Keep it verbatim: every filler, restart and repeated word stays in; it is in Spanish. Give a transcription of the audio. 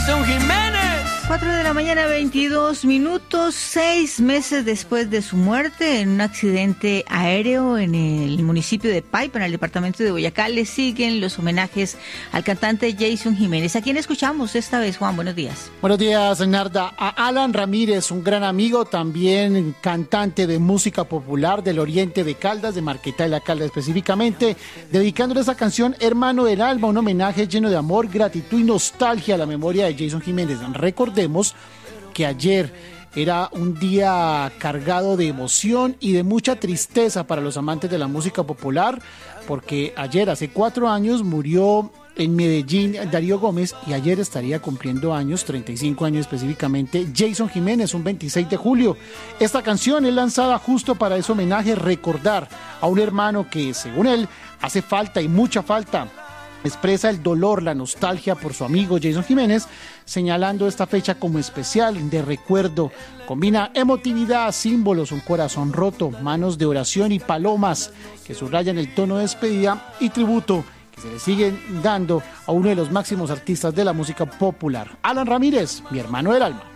Jason Jiménez. cuatro de la mañana, veintidós minutos, seis meses después de su muerte en un accidente aéreo en el municipio de Paipa, en el departamento de Boyacá, le siguen los homenajes al cantante Jason Jiménez. ¿A quién escuchamos esta vez, Juan? Buenos días. Buenos días, Narda. A Alan Ramírez, un gran amigo, también cantante de música popular del oriente de Caldas, de Marqueta de la Calda específicamente, dedicándole esa canción Hermano del Alma, un homenaje lleno de amor, gratitud y nostalgia a la memoria de Jason Jiménez. Recordemos que ayer era un día cargado de emoción y de mucha tristeza para los amantes de la música popular, porque ayer, hace cuatro años, murió en Medellín Darío Gómez, y ayer estaría cumpliendo años, treinta y cinco años específicamente, Jason Jiménez, un veintiséis de julio. Esta canción es lanzada justo para ese homenaje, recordar a un hermano que, según él, hace falta y mucha falta. Expresa el dolor, la nostalgia por su amigo Jason Jiménez, señalando esta fecha como especial, de recuerdo. Combina emotividad, símbolos, un corazón roto, manos de oración y palomas que subrayan el tono de despedida y tributo que se le siguen dando a uno de los máximos artistas de la música popular. Alan Ramírez, mi hermano del alma.